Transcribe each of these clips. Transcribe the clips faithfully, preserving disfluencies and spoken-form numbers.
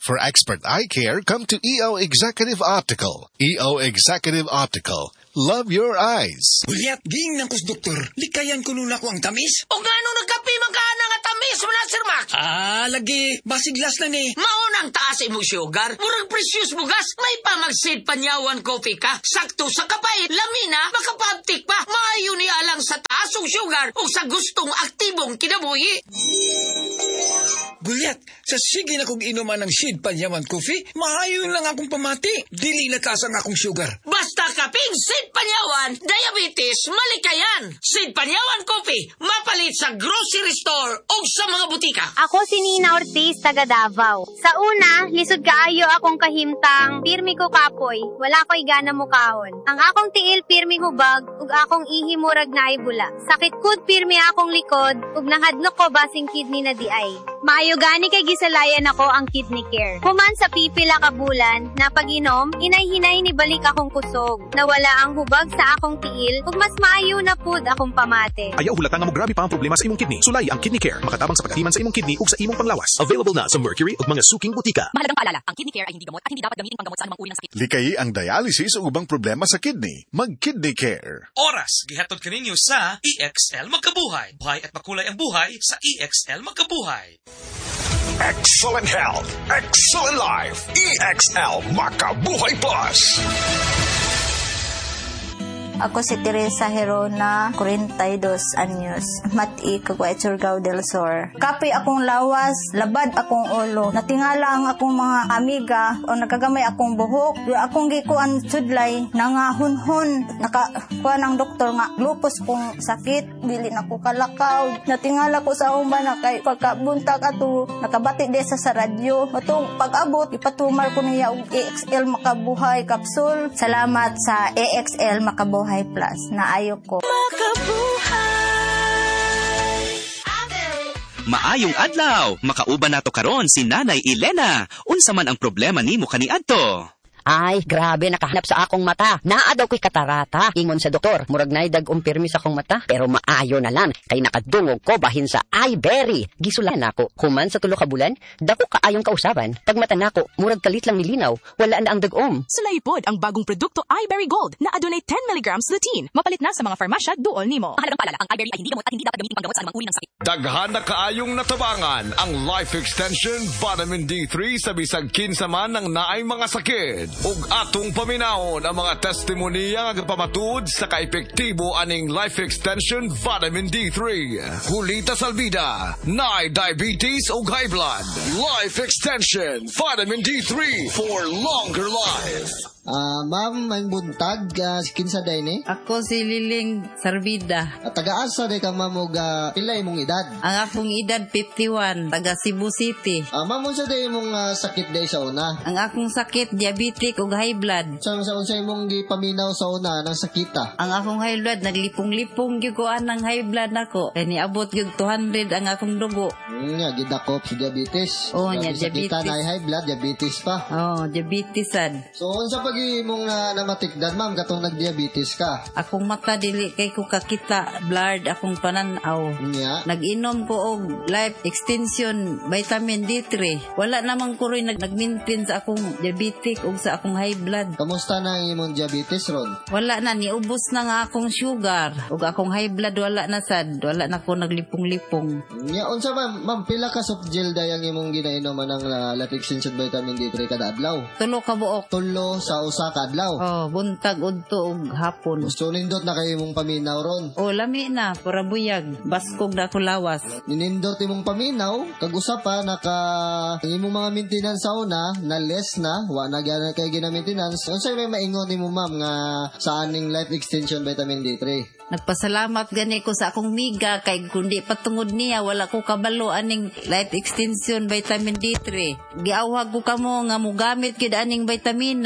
For expert eye care, come to E O Executive Optical. E O Executive Optical. Love your eyes. Ulyat, ging ng kus doktor. Likayan ko nula ko ang tamis. O nga nung nagkapi magkana nga tamis mo na, Sir Max? Ah, lagi. Basiglas na ni. Maunang taas mo sugar. Murag precious bugas. May pamagsid panyawan coffee ka. Sakto sa kapay. Lamina, makapaptik pa. Maayo ni alang sa taas o sugar o sa gustong aktibong kinabuhi. Gulyat, sa sige na kong inuman ng Sid Panyaman Coffee, maayon lang akong pamati. Dili latasan akong sugar. Basta kaping Sid Panyawan, diabetes, malikayan. Sid Panyawan Coffee, mapalit sa grocery store o sa mga butika. Ako si Nina Ortiz, taga Davao. Sa una, lisod kaayo akong kahimtang, pirmi ko kapoy, wala ko'y gana mo kahon. Ang akong tiil pirmi hubag, ug akong ihimurag na ibula. Sakit kud pirmi akong likod, ug nahadlok ko basing kidney na di ay. Maayo gani kay gisalayan ako ang kidney care. Human sa pipila ka bulan, na pag-inom, inay-hinay ni balik akong kusog. Nawala ang hubag sa akong tiil, ug mas maayo na pud akong pamate. Ayaw hulata nga mo grabe pa ang problema sa imong kidney. Sulay ang Kidney Care, makatabang sa pagkatiman sa imong kidney ug sa imong panglawas. Available na sa Mercury ug mga suking butika. Mahalagang paalala, ang Kidney Care ay hindi gamot at hindi dapat gamitin panggamot sa anumang uri ng sakit. Likayi ang dialysis o ubang problema sa kidney. Mag-Kidney Care. Oras, gihatod kaninyo sa E X L Magkabuhay. Buhay at makulay ang buhay sa E X L Magkabuhay. Excellent health, excellent life. E X L Makabuhay Plus. Ako si Teresa Herona, forty-two anyos. Mati, Caguay, Surigao del Sur. Kape akong lawas, labad akong ulo. Natingala ang akong mga amiga o nakagamay akong buhok. Yung akong gikuan sudlay, nangahunhon. Nakakuha ng doktor nga, lupus kong sakit. Dili na ko kalakaw. Natingala ko sa umba na kay pagkabuntag ato, nakabati desa sa radyo. Atong pag-abot, ipatumar ko niya og E X L Makabuhay Capsule. Salamat sa E X L Makabuhay Plus na ayo ko. Maayong adlaw, makauban nato karon si Nanay Elena. Unsa man ang problema nimo kaniadto? Ay, grabe, nakahanap sa akong mata. Naa daw ko'y katarata. Ingon sa doktor, murag na'y dag umpirmi sa akong mata. Pero maayo na lang, kay nakadungog ko bahin sa iBerry. Gisulan ako, human sa tulo ka bulan, dako kaayong kausaban. Pag mata nako, murag kalit lang nilinaw, wala na ang dagom. Sulaipod ang bagong produkto iBerry Gold na adunay ten milligrams lutein. Mapalit na sa mga farmasya, duol nimo. Mahalagang paalala, ang iBerry ay hindi gamot at hindi dapat gamitin panggamot sa anumang uri ng sakit. Daghan na kaayong natabangan ang Life Extension Vitamin D three sa bisag kinsa man ng naay mga sakit. Ug atong paminawon ang mga testimonya nga gapamatud sa kaepektibo aning Life Extension Vitamin D three. Hulita salbida, naay diabetes ug high blood. Life Extension Vitamin D three for longer life. Ah, uh, ma'am, may buntag, uh, kinsa day ni? Ako si Liling Sarbida. At taga-asa day ka, ma'am, og uh, pilay mong edad? Ang akong edad, fifty-one, taga Cebu City. Ah, uh, ma'am, unsa day mong uh, sakit day sa una? Ang akong sakit, diabetic ug high blood. Sa so, unsa imong gipaminaw sa una ng sakita? Ang akong high blood, naglipong-lipong gyud ko anang high blood nako. Kay niabot gyud two hundred ang akong dugo. Nya mm, gidakop si diabetes. Oh, nya diabetes. Sakita na high blood, diabetes pa. Oh, diabetes sad. So unsa pag imong na namatikdan, ma'am, katong nagdiabetes ka? Akong mata dili kay ko kakita, blurred akong pananaw. Nya. Nag-inom ko og life extension vitamin D three. Wala namang kuroy nag nag-maintain sa akong diabetic ug sa akong high blood. Kamusta na ang imong diabetes ron? Wala na, niubos na nga akong sugar ug akong high blood wala na sad. Wala na ko naglipong-lipong. Nya, unsa ma'am, ma'am, pila ka soft gel dayang imong ginainom ng uh, life extension vitamin D three kada adlaw? Tulo ka buok. Tulo sa usa ka adlaw. Oh, buntag udto ug hapon. Gusto nindot na kayo mong paminaw ron. Oh, lami na, para buyag. Baskog na ko lawas. Ninindot imong paminaw, kag usa pa naka ang imong mga maintenance sa una na less na, wa na gyud kay gina-maintenance. Unsay may maingon nimo, ma'am, nga sa aning life extension vitamin D three? Nagpasalamat gani ko sa akong miga kay kundi patungod niya wala ko kabalo aning life extension vitamin D three. Giawhag ko kamo nga mogamit gid aning vitamina.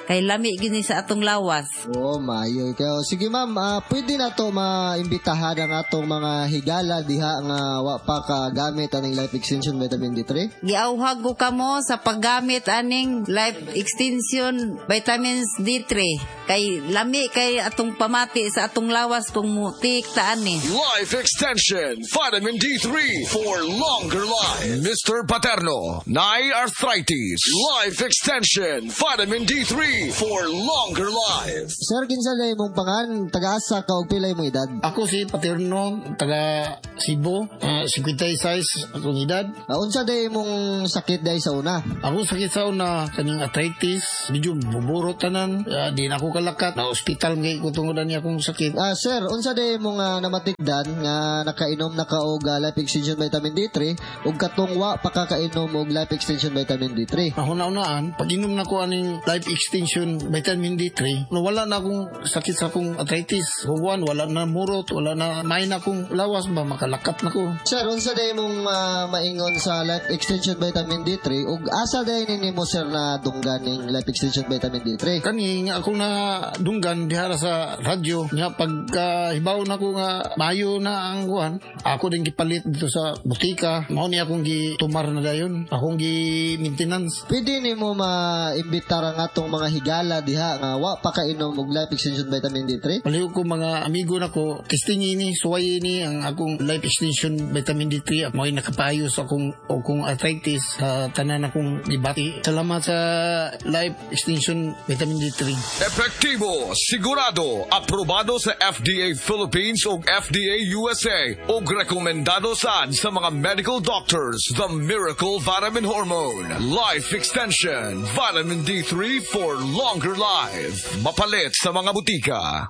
kay lami gini sa atong lawas. Oo, maayo kayo. Sige ma'am, ah, pwede na to maimbitahan ang atong mga higala diha nga wa pa ka gamit aning life extension vitamin D three. Giauhag ko kamo sa paggamit aning life extension vitamins D three kay lami kay atong pamati sa atong lawas kung mutik ta ani. Life Extension Vitamin D three for longer life. Mister Paterno, Nay Arthritis. Life Extension Vitamin D three for longer life. Sir, kinsa day mong pangan, taga-asa ka og pilay mo edad? Ako si Paterno, taga Cebu, uh, fifty-six akong edad. Uh, unsa day mong sakit day sa una? Ako sakit sa una, kaning arthritis, medyo buburo tanan, uh, di na ako kalakat, na hospital ngay ko tungodan niya akong sakit. Ah, uh, sir, unsa day mong uh, namatikdan nga nakainom na ka og uh, life extension vitamin D three ug katungwa pakakainom og life extension vitamin D three? Ako na-unaan, pag inom na ko aning life extension vitamin D three, wala na akong sakit sa akong arthritis. Huwan, wala na murot, wala na may na akong lawas ba, makalakat na ko. Sir, unsa day mong uh, maingon sa life extension vitamin D three ug asa day nimo sir na dunggan ning life extension vitamin D three? Kani nga akong na dunggan dihara sa radyo nga pagka uh, hibaw na ko nga mayo na ang kuhan, ako din gipalit dito sa butika, mao ni akong gitumar na dayon, akong gi maintenance. Pwede nimo maimbitar ang atong mga higala diha nga wa pa kainom og life extension vitamin D three? Palihog ko mga amigo nako, testing ini, suway ini ang akong life extension vitamin D three. Mo ay nakapayo sa akong akong arthritis sa tanan akong gibati. Salamat sa life extension vitamin D three. Epektibo, sigurado, aprobado sa F D A Philippines ug F D A U S A ug rekomendado sad sa mga medical doctors. The Miracle Vitamin Hormone. Life Extension Vitamin D three for longer life. Mapalit sa mga butika.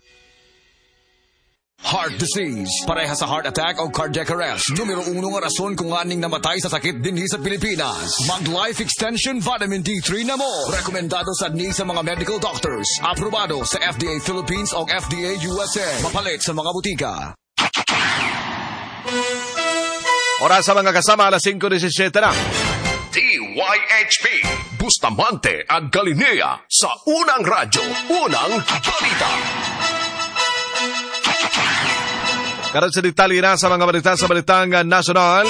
Heart disease, pareha sa heart attack o cardiac arrest. Numero uno nga rason kung aning namatay sa sakit dinhi sa Pilipinas. Mag Life Extension Vitamin D three na mo. Rekomendado sa ni sa mga medical doctors. Aprobado sa F D A Philippines o F D A U S A. Mapalit sa mga butika. Oras sa mga kasama, alas five seventeen na. D Y H P, Bustamante at Galilea sa Unang Radyo, Unang Balita. Karon sa detalye na sa mga balita sa balitang nasyonal.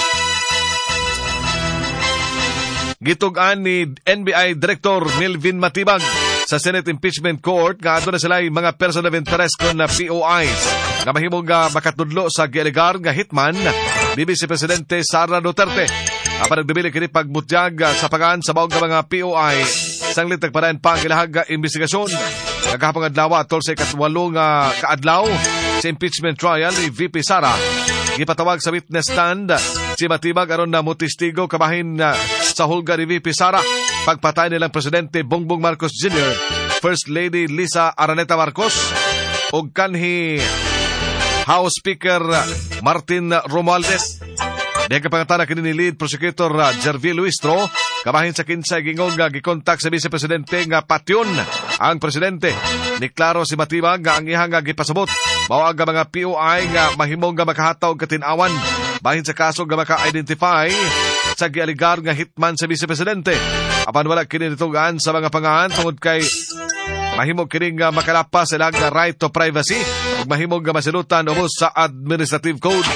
Gitugan ni N B I Director Melvin Matibag sa Senate Impeachment Court nga adto na sila mga person of interest kon na P O Is nga mahimong uh, makatudlo sa gialegar nga hitman ni Vice Presidente Sara Duterte. Apan nagdubili kini pagbutyag sa pagaan sa bawang mga P O I sanglit nagpadayon pa ang ilahag investigasyon. Kagahapon adlaw atol sa ikatwalo nga kaadlaw sa impeachment trial ni V P Sara. Gipatawag sa witness stand si Matibag aron na mutistigo kabahin uh, sa hulga ni V P Sara pagpatay nilang Presidente Bongbong Marcos Junior, First Lady Lisa Araneta Marcos ug kanhi House Speaker Martin Romualdez. Diya kapangatan kini ni lead prosecutor uh, Jervie Luistro kabahin sa kinsay gingong nga gikontak sa Vice Presidente nga patyon ang Presidente. Niklaro si Matibag nga ang ihang nga gipasabot mao ang mga P O I nga mahimong nga makahataw katin-awan bahin sa kaso nga maka-identify sa gialigar nga hitman sa Vice Presidente. Apan wala kini nitugaan sa mga pangahan tungod kay mahimong kini nga makalapas sa ilang right to privacy ug mahimong nga masilutan ubos sa administrative code.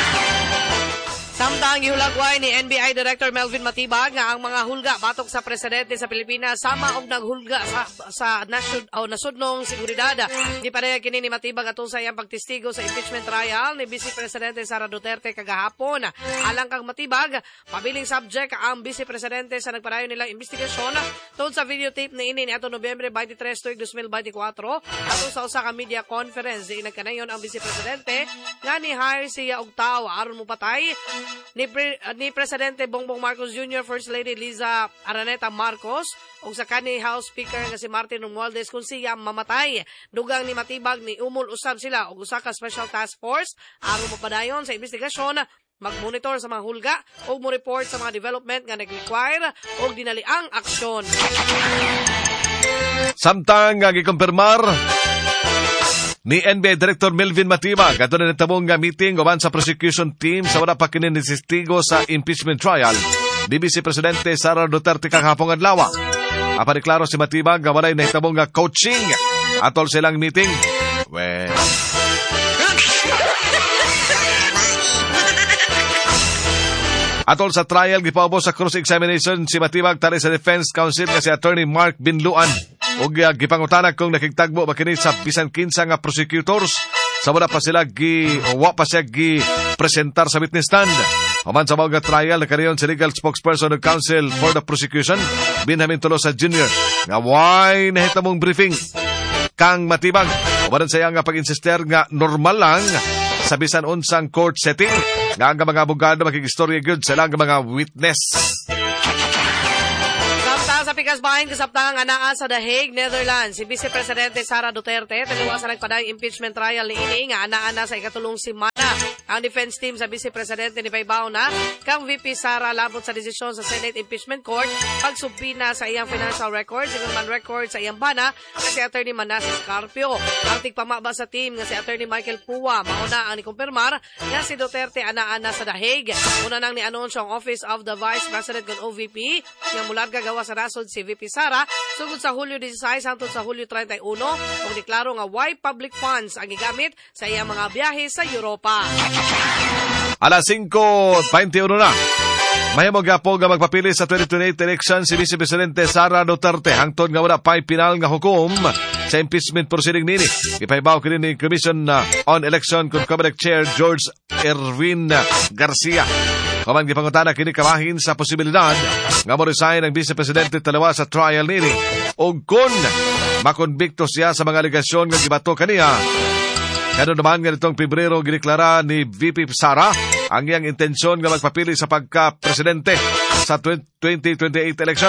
Samtang gihulagway ni N B I Director Melvin Matibag nga ang mga hulga batok sa presidente sa Pilipinas sama og naghulga sa sa nasud o nasudnong seguridad. Di pareha kini ni Matibag atong sa iyang pagtestigo sa impeachment trial ni Vice Presidente Sara Duterte kagahapon. Alang kang Matibag, pabiling subject ang Vice Presidente sa nagpadayon nilang investigasyon tungod sa videotape ni ini ni ato Nobyembre twenty-three, twenty twenty-four atong sa usa ka media conference. Di nagkanayon ang Vice Presidente nga ni hire siya og tawo aron mo patay Ni, Pre, ni Presidente Bongbong Marcos Junior, First Lady Liza Araneta Marcos, o sa kani House Speaker nga si Martin Romualdez kung siya mamatay. Dugang ni Matibag ni umul usab sila og usa ka Special Task Force aron mapadayon sa investigasyon, mag-monitor sa mga hulga o mo-report sa mga development nga nag-require o dinaliang aksyon. Samtang nga gikumpirmar ni N B I Director Melvin Matibag ato na natabong nga meeting uban sa prosecution team sa wala pa kini nisistigo sa impeachment trial ni Vice Presidente Sara Duterte kagahapon adlaw. Apaniklaro si Matibag nga walay nahitabong nga coaching atol silang meeting. Well, atol sa trial, gipaubos sa cross-examination si Matibag tali sa defense counsel nga si Attorney Mark Binluan. O gipangutanak kung nakigtagbo ba kini sa bisan kinsa nga prosecutors sa wala pa sila gi o wa pa siya gi presentar sa witness stand. Human sa mga trial, nakariyon si legal spokesperson ng counsel for the prosecution, Benjamin Tolosa Junior nga why nahitamong briefing kang Matibag. Umaran sa iya nga pag-insister nga normal lang sa bisan unsang court setting nga ang mga abogado makigistorya gyud sa ilang mga witness. Sa pikas bahin kasaptang anaa sa The Hague, Netherlands, si Vice Presidente Sara Duterte taliwa sa nagpadayong impeachment trial ni ini nga anaa na sa ikatulong semana. Ang defense team sa Vice Presidente ni Paybaw na kang V P Sara labot sa desisyon sa Senate Impeachment Court pagsubpina sa iyang financial records, man records sa iyang bana na si Attorney Manas Escarpio. Ang tigpamaba sa team nga si Attorney Michael Pua mauna ang nikumpirmar nga si Duterte anaa na sa The Hague. Una nang ni-anunsyo ang Office of the Vice President ng O V P nga mular gagawa sa nasod si V P Sara sugod sa Hulyo disiseis hangtod sa Hulyo treinta y uno ug deklaro nga why public funds ang gigamit sa iyang mga biyahe sa Europa. Alas singko twenty-one na. Mahimog gapo nga magpapili sa twenty twenty-eight election si Vice Presidente Sara Duterte hangtod nga wala pay pinal nga hukom sa impeachment proceeding nini. Ipaybaw kini ni Commission on Election Concurrent Chair George Erwin Garcia. Kaman gipangutana kini kamahin sa posibilidad nga mo-resign ang Vice Presidente taliwa sa trial nini o kung makonbikto siya sa mga aligasyon nga gibato kaniya. Kano naman nga nitong Pebrero giniklara ni V P Sara ang iyang intensyon nga magpapili sa pagka-presidente sa twenty twenty-eight election.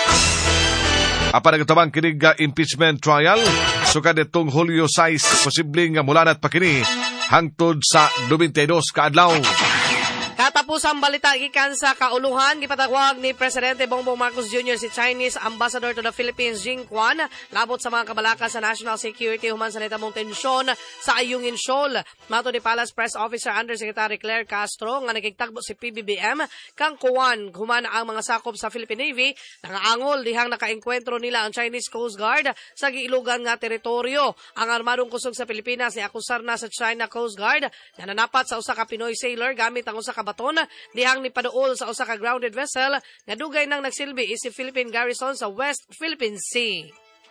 Apa nagtabang kinig impeachment trial sukad itong Hulyo sais posibleng nga mulanat pa kini hangtod sa twenty-two ka adlaw. Katapusang balita gikan sa kauluhan, gipatawag ni Presidente Bongbong Marcos Junior si Chinese Ambassador to the Philippines Jing Quan labot sa mga kabalaka sa national security human sa nitamong tensyon sa Ayungin Shoal. Mato ni Palace Press Officer Undersecretary Claire Castro nga nagigtagbo si P B B M kang Kuan human ang mga sakop sa Philippine Navy nangaangol dihang nakaengkwentro nila ang Chinese Coast Guard sa giilugan nga teritoryo. Ang armadong kusog sa Pilipinas ni akusar na sa China Coast Guard na nanapat sa usa ka Pinoy sailor gamit ang usa ka baton dihang ni paduol sa usa ka grounded vessel nga dugay nang nagsilbi is si Philippine Garrison sa West Philippine Sea.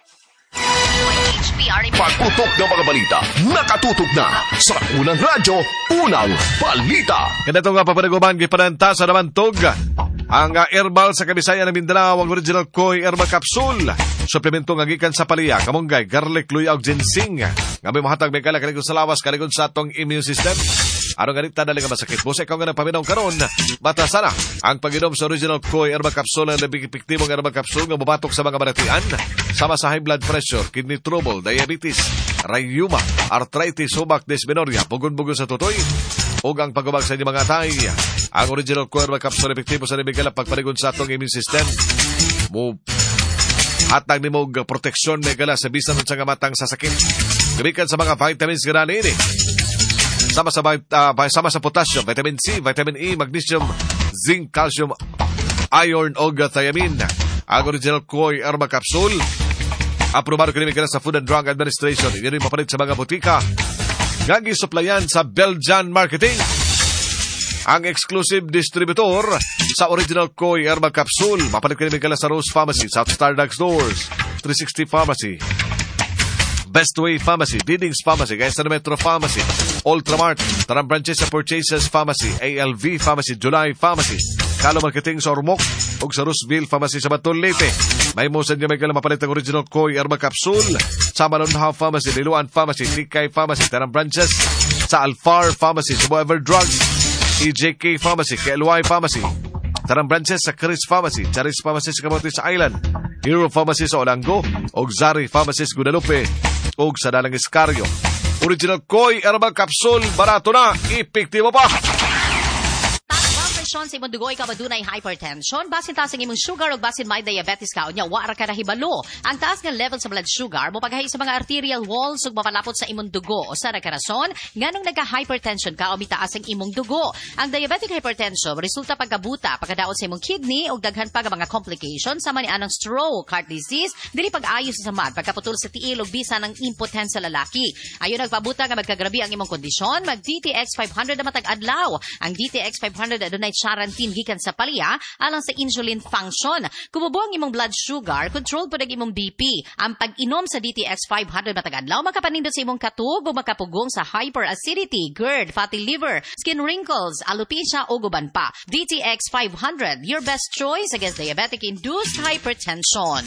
Pagputok ng mga balita, nakatutok na sa Unang Radyo, Unang Balita. Ganito nga papaniguman, gipananta sa namantog ang uh, herbal sa Kabisayan ng Mindanao, ang original Koi Herbal Capsule. Suplemento nga gikan sa palaya, kamunggay, garlic, luya, o ginseng. Nga may mahatag may kala, kaligon sa lawas, kaligon sa atong immune system. Ano nga nita dali nga masakit? Busa ikaw nga nagpaminaw karon, batasan na ang pag-inom sa original Koi Herbal Capsule ang labing epektibong herbal capsule nga bubatok sa mga baratian, sama sa high blood pressure, kidney trouble, diabetes, rayuma, arthritis, subak, dysmenorrhea, bugon-bugon sa tutoy, o ang pagubag sa inyong mga atay. Ang original Koi Herbal Capsule epektibo sa nabigala pagparigon sa atong immune system. Mo hatag ni mo proteksyon may gala sa bisan sa matang sasakit. Gamikan sa mga vitamins nga na ini. Sama sa, uh, sama sa potassium, vitamin C, vitamin E, magnesium, zinc, calcium, iron, o thiamine. Ang original Koi Herbal Capsule, aprobado kinimikala sa Food and Drug Administration. Yan rin mapalit sa mga butika. Gagi supplyan sa Belgian Marketing. Ang exclusive distributor sa original Koi Herbal Capsule. Mapalit kinimikala sa Rose Pharmacy, South Star Drug Stores, three sixty Pharmacy, Best Way Pharmacy, Didings Pharmacy, Gaisano Metro Pharmacy, Ultramart, Tarang Branches sa Purchases Pharmacy, A L V Pharmacy, July Pharmacy, Kalo Marketing sa Ormoc, ug sa Rooseville Pharmacy sa Batol Leyte. May musan niya may kala mapalit ang original Koi Herbal Capsule sa Malonhaw Pharmacy, Liluan Pharmacy, Tikay Pharmacy, Tarang Branches sa Alfar Pharmacy, sa Boever Drugs, E J K Pharmacy, K L Y Pharmacy, Tarang Branches sa Chris Pharmacy, Charis Pharmacy sa Camotes Island, Hero Pharmacy sa Olango, ug Zari Pharmacy sa Guadalupe, ug sa Dalang Iscario. Original Koi Herbal Capsule, barato na, epektibo pa. kondisyon sa imong dugo ikaw adunay hypertension, basin taas ang imong sugar ug basin may diabetes ka unya wa ra ka nahibalo. Ang taas nga level sa blood sugar mo paghahi sa mga arterial walls ug mapalapot sa imong dugo. Usa ra ka rason nganong nagka-hypertension ka o mitaas ang imong dugo. Ang diabetic hypertension resulta pagkabuta, pagkadaot sa imong kidney ug daghan pa nga mga complications sama ni anang stroke, heart disease, dili pag-ayo sa samad, pagkaputol sa tiil ug bisa ng impotensya sa lalaki. Ayon nagpabuta nga magkagrabi ang imong kondisyon, mag D T X five hundred na matag adlaw. Ang D T X five hundred adunay charantin gikan sa palya alang sa insulin function. Kumubo ang imong blood sugar, control pud ang imong B P. Ang pag-inom sa D T X five hundred matag adlaw makapanindot sa imong katug ug makapugong sa hyperacidity, GERD, fatty liver, skin wrinkles, alopecia ug uban pa. D T X five hundred, your best choice against diabetic-induced hypertension.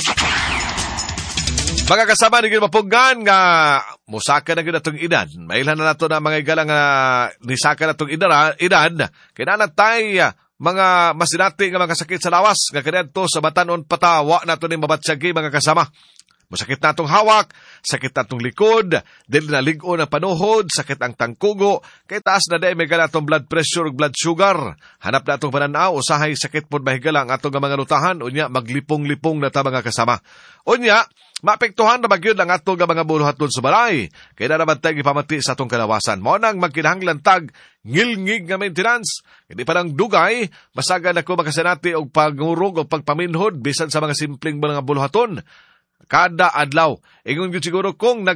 Mga kasama ni Gilmapunggan nga musaka na ginatong edad. Mailhan na nato na mga igala nga nisaka na itong edad. Kailangan tayo mga masinati nga mga sakit sa lawas nga kanento sa batanon patawa nato ni mabatsyagi mga kasama. Masakit na itong hawak, sakit na itong likod, dili na ligo na panuhod, sakit ang tangkugo, kay taas na dahil may gala itong blood pressure ug blood sugar. Hanap na itong pananaw, usahay sakit po mahigala ang atong mga lutahan, unya maglipong-lipong na ta mga kasama. Unya, maapektuhan na magyod ang atong mga buluhaton sa balay, kaya na naman tayo ipamati sa atong kalawasan. Mo nang magkinahanglan tag, ngilngig nga maintenance, hindi pa nang dugay, masagan ako makasanati og pagngurog o pagpaminhod, bisan sa mga simpleng mga buluhaton. Kada adlaw. Ingon gyud siguro kung nag